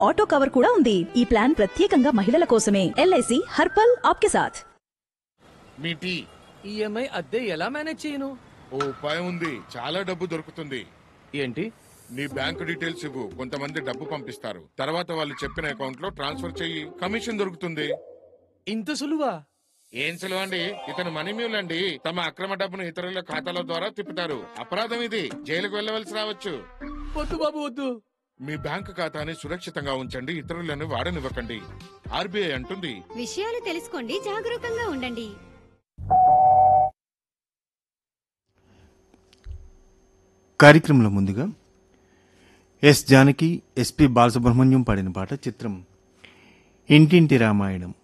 Auto cover కూడా ఉంది. ఈ ప్లాన్ ప్రత్యేకంగా మహిళల కోసమే. LIC హర్పల్ ఆప్కే సాథ్. మీ టీ. ఈఎంఐ అద్దె ఎలా మేనేజ్ చేయను? ఓ ఉపాయం ఉంది, చాలా డబ్బు దొరుకుతుంది. ఏంటి? నీ బ్యాంకు డీటెయిల్స్ ఇవ్వు, కొంతమంది డబ్బు పంపిస్తారు. తర్వాత వాళ్ళు చెప్పిన అకౌంట్ లో ట్రాన్స్ఫర్ చెయ్యి, కమిషన్ దొరుకుతుంది. ఇంత సులువా? ఏం సులువండి, ఇతను మనీ మ్యూల్ అండి. తమ అక్రమ డబ్బును ఇతరుల ఖాతాల ద్వారా తిప్పుతారు. అపరాధం ఇది, జైలుకు వెళ్ళవలసి రావచ్చు. వద్దు బాబు వద్దు. మీ బ్యాంకు ఖాతాని సురక్షితంగా ఉంచండి, ఇతరులను వాడనివ్వకండి. RBI అంటుంది, విషయాలు తెలుసుకోండి, జాగరూకంగా ఉండండి. కార్యక్రమంలో ముందుగా ఎస్ జానకి, SP బాలసుబ్రహ్మణ్యం పాడిన పాట. చిత్రం ఇంటింటి రామాయణం.